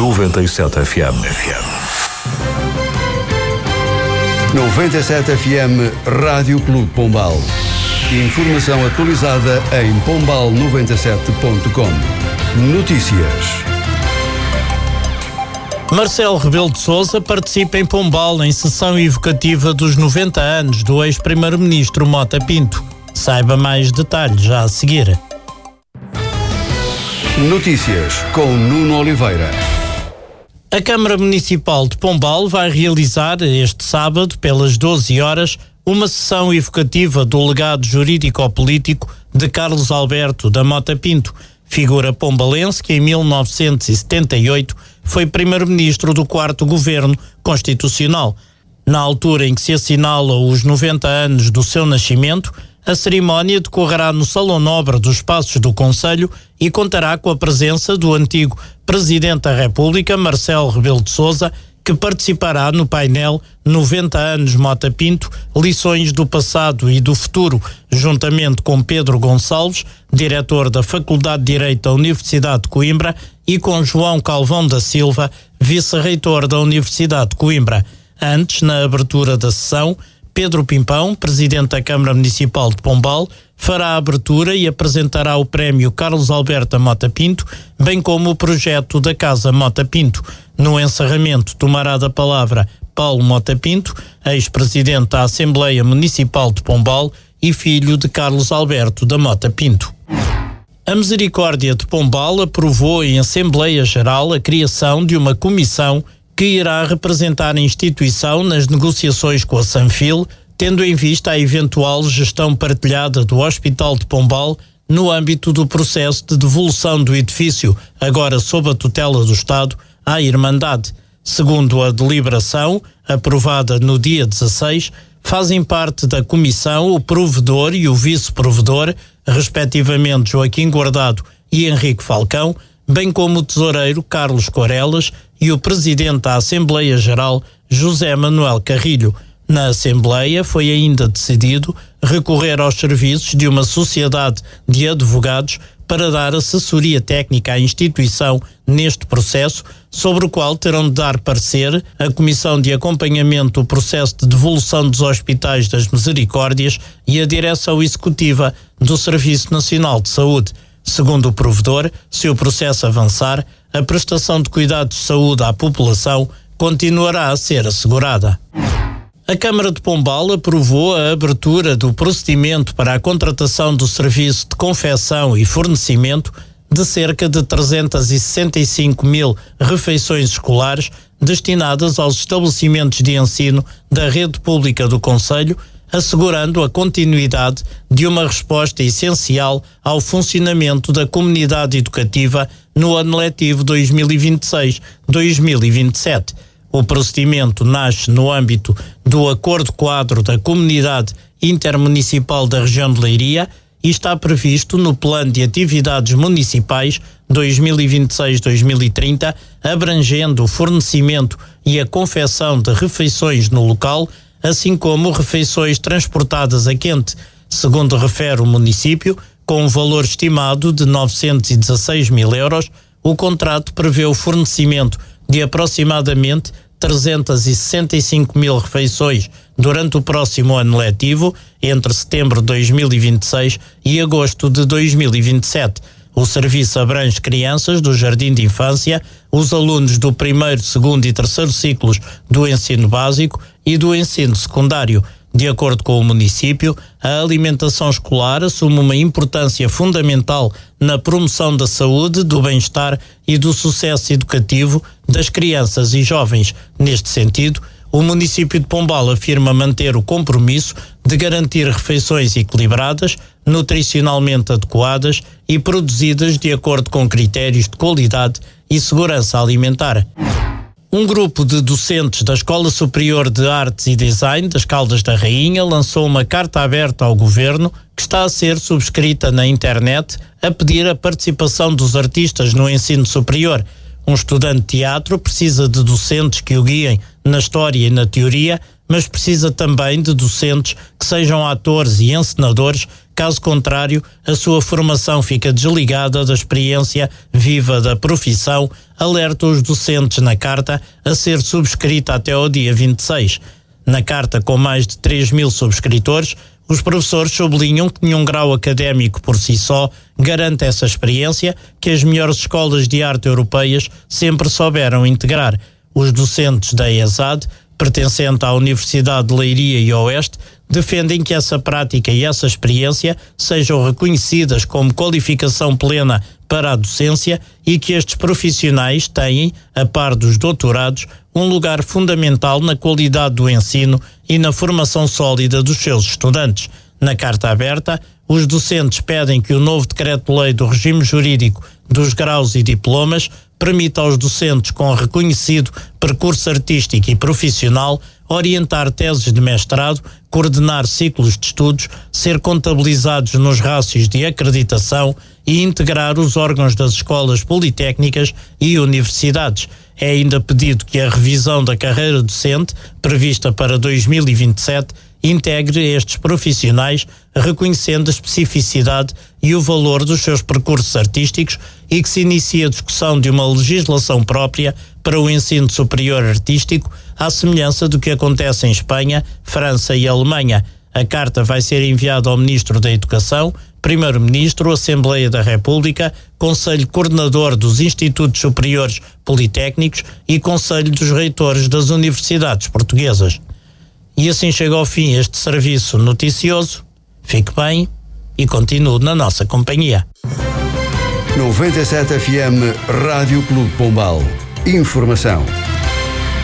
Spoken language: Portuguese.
97 FM. 97 FM Rádio Clube Pombal. Informação atualizada em pombal97.com. Notícias. Marcelo Rebelo de Sousa participa em Pombal em sessão evocativa dos 90 anos do ex-primeiro-ministro Mota Pinto. Saiba mais detalhes já a seguir. Notícias com Nuno Oliveira. A Câmara Municipal de Pombal vai realizar este sábado, pelas 12 horas, uma sessão evocativa do legado jurídico-político de Carlos Alberto da Mota Pinto, figura pombalense que em 1978 foi primeiro-ministro do 4º Governo Constitucional. Na altura em que se assinala os 90 anos do seu nascimento, a cerimónia decorrerá no Salão Nobre dos Passos do Conselho e contará com a presença do antigo Presidente da República, Marcelo Rebelo de Sousa, que participará no painel 90 anos Mota Pinto, lições do passado e do futuro, juntamente com Pedro Gonçalves, diretor da Faculdade de Direito da Universidade de Coimbra, e com João Calvão da Silva, vice-reitor da Universidade de Coimbra. Antes, na abertura da sessão, Pedro Pimpão, presidente da Câmara Municipal de Pombal, fará a abertura e apresentará o prémio Carlos Alberto da Mota Pinto, bem como o projeto da Casa Mota Pinto. No encerramento, tomará da palavra Paulo Mota Pinto, ex-presidente da Assembleia Municipal de Pombal e filho de Carlos Alberto da Mota Pinto. A Misericórdia de Pombal aprovou em Assembleia Geral a criação de uma comissão que irá representar a instituição nas negociações com a Sanfil, tendo em vista a eventual gestão partilhada do Hospital de Pombal no âmbito do processo de devolução do edifício, agora sob a tutela do Estado, à Irmandade. Segundo a deliberação, aprovada no dia 16, fazem parte da comissão o provedor e o vice-provedor, respectivamente Joaquim Guardado e Henrique Falcão, bem como o tesoureiro Carlos Corelas e o presidente da Assembleia Geral, José Manuel Carrilho. Na Assembleia foi ainda decidido recorrer aos serviços de uma sociedade de advogados para dar assessoria técnica à instituição neste processo, sobre o qual terão de dar parecer a Comissão de Acompanhamento do Processo de Devolução dos Hospitais das Misericórdias e a Direção Executiva do Serviço Nacional de Saúde. Segundo o provedor, se o processo avançar, a prestação de cuidados de saúde à população continuará a ser assegurada. A Câmara de Pombal aprovou a abertura do procedimento para a contratação do serviço de confecção e fornecimento de cerca de 365 mil refeições escolares destinadas aos estabelecimentos de ensino da rede pública do Concelho, assegurando a continuidade de uma resposta essencial ao funcionamento da comunidade educativa no ano letivo 2026-2027. O procedimento nasce no âmbito do Acordo Quadro da Comunidade Intermunicipal da Região de Leiria e está previsto no Plano de Atividades Municipais 2026-2030, abrangendo o fornecimento e a confecção de refeições no local, assim como refeições transportadas a quente. Segundo refere o município, com um valor estimado de 916 mil euros, o contrato prevê o fornecimento de aproximadamente 365 mil refeições durante o próximo ano letivo, entre setembro de 2026 e agosto de 2027. O serviço abrange crianças do Jardim de Infância, os alunos do 1º, 2º e 3º ciclos do ensino básico e do ensino secundário. De acordo com o município, a alimentação escolar assume uma importância fundamental na promoção da saúde, do bem-estar e do sucesso educativo das crianças e jovens. Neste sentido, o município de Pombal afirma manter o compromisso de garantir refeições equilibradas, nutricionalmente adequadas e produzidas de acordo com critérios de qualidade e segurança alimentar. Um grupo de docentes da Escola Superior de Artes e Design das Caldas da Rainha lançou uma carta aberta ao Governo que está a ser subscrita na internet a pedir a participação dos artistas no ensino superior. Um estudante de teatro precisa de docentes que o guiem na história e na teoria, mas precisa também de docentes que sejam atores e encenadores Caso contrário, a sua formação fica desligada da experiência viva da profissão, alerta os docentes na carta a ser subscrita até ao dia 26. Na carta, com mais de 3.000 subscritores, os professores sublinham que nenhum grau académico por si só garante essa experiência que as melhores escolas de arte europeias sempre souberam integrar. Os docentes da ESAD, pertencente à Universidade de Leiria e Oeste, defendem que essa prática e essa experiência sejam reconhecidas como qualificação plena para a docência e que estes profissionais têm, a par dos doutorados, um lugar fundamental na qualidade do ensino e na formação sólida dos seus estudantes. Na carta aberta, os docentes pedem que o novo decreto-lei do regime jurídico dos graus e diplomas permita aos docentes com reconhecido percurso artístico e profissional orientar teses de mestrado, coordenar ciclos de estudos, ser contabilizados nos rácios de acreditação e integrar os órgãos das escolas politécnicas e universidades. É ainda pedido que a revisão da carreira docente, prevista para 2027, integre estes profissionais, reconhecendo a especificidade e o valor dos seus percursos artísticos e que se inicie a discussão de uma legislação própria para o ensino superior artístico, à semelhança do que acontece em Espanha, França e Alemanha. A carta vai ser enviada ao Ministro da Educação, Primeiro-Ministro, Assembleia da República, Conselho Coordenador dos Institutos Superiores Politécnicos e Conselho dos Reitores das Universidades Portuguesas. E assim chega ao fim este serviço noticioso. Fique bem e continue na nossa companhia. 97 FM Rádio Clube Pombal. Informação.